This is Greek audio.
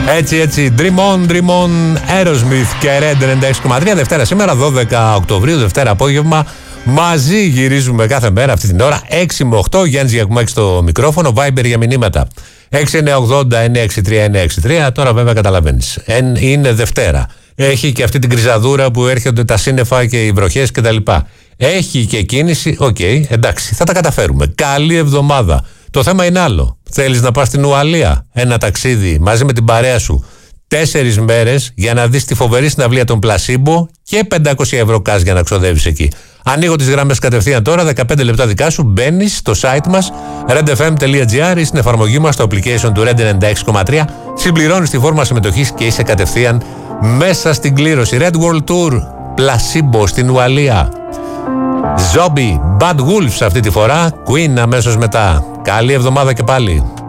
Έτσι, Dream On, Aerosmith και Red 96,3. Δευτέρα σήμερα, 12 Οκτωβρίου, Δευτέρα απόγευμα. Μαζί γυρίζουμε κάθε μέρα αυτή την ώρα, 6 με 8. Γιάννης Γιακουμάκης στο μικρόφωνο, Viber για μηνύματα 6980-963-963. Τώρα βέβαια καταλαβαίνεις, είναι Δευτέρα. Έχει και αυτή την κρυζαδούρα που έρχονται τα σύννεφα και οι βροχές κτλ. Έχει και κίνηση, εντάξει, θα τα καταφέρουμε. Καλή εβδομάδα. Το θέμα είναι άλλο. Θέλεις να πας στην Ουαλία, ένα ταξίδι μαζί με την παρέα σου 4 μέρες για να δεις τη φοβερή συναυλία των Πλασίμπο και 500 ευρώ cash για να ξοδεύεις εκεί. Ανοίγω τις γραμμές κατευθείαν τώρα, 15 λεπτά δικά σου, μπαίνεις στο site μας redfm.gr ή στην εφαρμογή μας στο application του Red 96,3, συμπληρώνεις τη φόρμα συμμετοχής και είσαι κατευθείαν μέσα στην κλήρωση. Red World Tour, Πλασίμπο στην Ουαλία. Zombie, Bad Wolves αυτή τη φορά, Queen αμέσως μετά. Καλή εβδομάδα και πάλι.